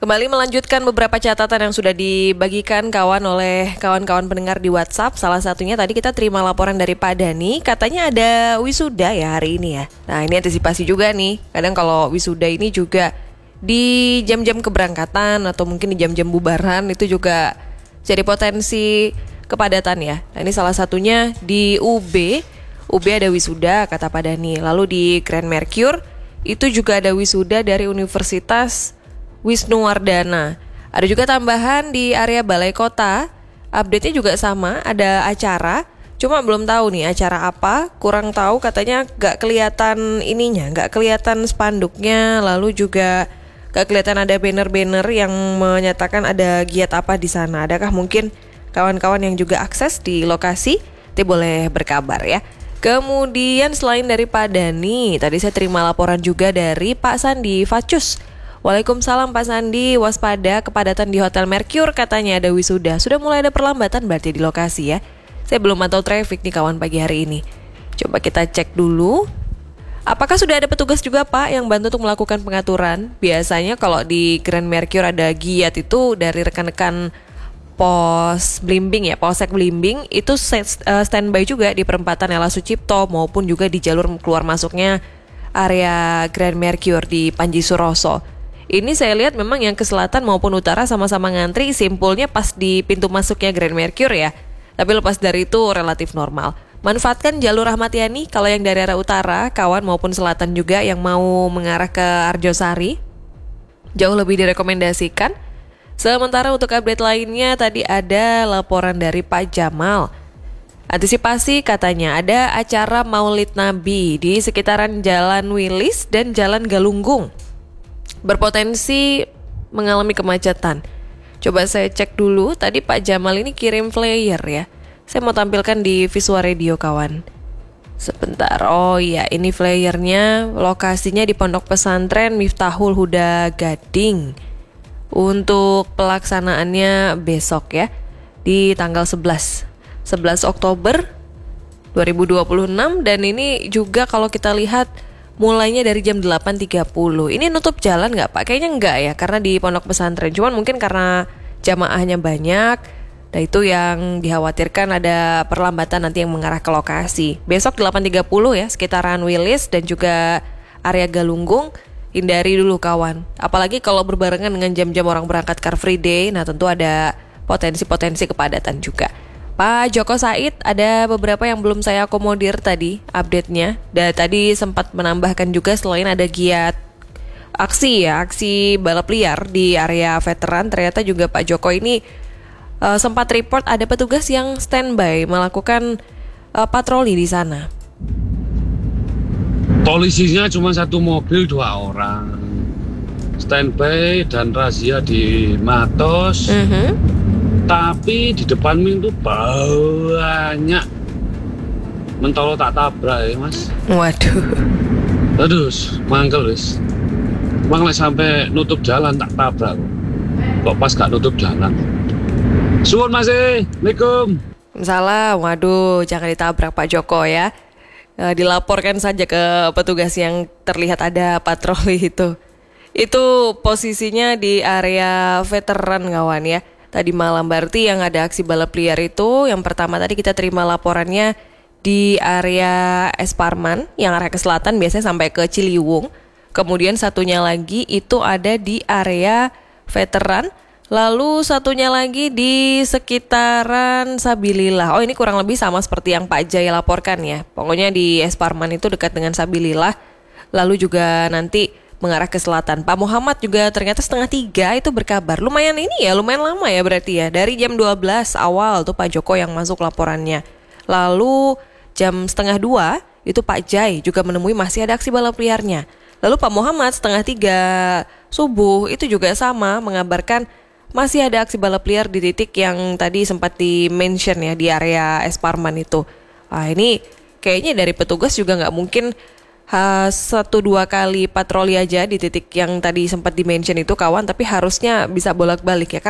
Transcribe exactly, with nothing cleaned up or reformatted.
Kembali melanjutkan beberapa catatan yang sudah dibagikan kawan oleh kawan-kawan pendengar di WhatsApp. Salah satunya tadi kita terima laporan dari Pak Dani, katanya ada wisuda ya hari ini ya. Nah ini antisipasi juga nih, kadang kalau wisuda ini juga di jam-jam keberangkatan atau mungkin di jam-jam bubaran itu juga jadi potensi kepadatan ya. Nah ini salah satunya di U B, U B ada wisuda kata Pak Dani. Lalu di Grand Mercure itu juga ada wisuda dari Universitas Wisnuwardana. Ada juga tambahan di area Balai Kota. Update-nya juga sama, ada acara. Cuma belum tahu nih acara apa, kurang tahu, katanya gak kelihatan ininya, gak kelihatan spanduknya. Lalu juga gak kelihatan ada banner-banner yang menyatakan ada giat apa di sana. Adakah mungkin kawan-kawan yang juga akses di lokasi? Nanti boleh berkabar ya. Kemudian selain dari Pak Dani, tadi saya terima laporan juga dari Pak Sandi Facus. Waalaikumsalam Pak Sandi, waspada kepadatan di Hotel Mercure, katanya ada wisuda. Sudah mulai ada perlambatan berarti di lokasi ya. Saya belum mantau traffic nih kawan pagi hari ini. Coba kita cek dulu. Apakah sudah ada petugas juga Pak yang bantu untuk melakukan pengaturan? Biasanya kalau di Grand Mercure ada giat itu dari rekan-rekan pos Blimbing ya, Polsek Blimbing itu standby juga di perempatan Ella Sucipto maupun juga di jalur keluar masuknya area Grand Mercure di Panji Suroso. Ini saya lihat memang yang ke selatan maupun utara sama-sama ngantri, simpulnya pas di pintu masuknya Grand Mercure ya. Tapi lepas dari itu relatif normal. Manfaatkan jalur Ahmad Yani kalau yang dari arah utara, kawan maupun selatan juga yang mau mengarah ke Arjosari. Jauh lebih direkomendasikan. Sementara untuk update lainnya tadi ada laporan dari Pak Jamal. Antisipasi katanya ada acara Maulid Nabi di sekitaran Jalan Wilis dan Jalan Galunggung. Berpotensi mengalami kemacetan. Coba saya cek dulu, tadi Pak Jamal ini kirim flyer ya. Saya mau tampilkan di Visual Radio kawan. Sebentar, oh iya ini flyernya, lokasinya di Pondok Pesantren Miftahul Huda Gading. Untuk pelaksanaannya besok ya, di tanggal sebelas Oktober dua ribu dua puluh enam. Dan ini juga kalau kita lihat mulainya dari jam delapan tiga puluh. Ini nutup jalan nggak Pak? Kayaknya nggak ya, karena di Pondok Pesantren. Cuman mungkin karena jamaahnya banyak, nah itu yang dikhawatirkan ada perlambatan nanti yang mengarah ke lokasi. Besok delapan tiga puluh ya, sekitaran Wilis dan juga area Galunggung. Hindari dulu kawan. Apalagi kalau berbarengan dengan jam-jam orang berangkat Car Free Day, nah tentu ada potensi-potensi kepadatan juga. Pak Joko Said, ada beberapa yang belum saya akomodir tadi update-nya. Dan tadi sempat menambahkan juga selain ada giat aksi ya, aksi balap liar di area veteran, ternyata juga Pak Joko ini uh, sempat report ada petugas yang standby melakukan uh, patroli di sana. Polisinya cuma satu mobil dua orang, standby dan razia di Matos. Mm-hmm. Tapi di depan itu banyak mentolo tak tabrak ya mas. Waduh. Terus mangkel wis. Emang lek sampai nutup jalan tak tabrak. Kok pas gak nutup jalan. Suwun Mas. Assalamualaikum. Salam. Waduh, jangan ditabrak Pak Joko ya. E, dilaporkan saja ke petugas yang terlihat ada patroli itu. Itu posisinya di area veteran kawan ya. Tadi malam berarti yang ada aksi balap liar itu, yang pertama tadi kita terima laporannya di area Esparman yang arah ke selatan biasanya sampai ke Ciliwung. Kemudian satunya lagi itu ada di area veteran. Lalu satunya lagi di sekitaran Sabilillah. Oh ini kurang lebih sama seperti yang Pak Jaya laporkan ya. Pokoknya di Esparman itu dekat dengan Sabilillah. Lalu juga nanti mengarah ke selatan. Pak Muhammad juga ternyata setengah tiga itu berkabar. Lumayan ini ya, lumayan lama ya berarti ya. Dari jam dua belas awal tuh Pak Joko yang masuk laporannya. Lalu jam setengah dua itu Pak Jai juga menemui masih ada aksi balap liarnya. Lalu Pak Muhammad setengah tiga subuh itu juga sama mengabarkan masih ada aksi balap liar di titik yang tadi sempat di-mention ya di area Esparman itu. Wah ini kayaknya dari petugas juga nggak mungkin Ha, satu dua kali patroli aja di titik yang tadi sempat di-mention itu kawan, tapi harusnya bisa bolak-balik ya.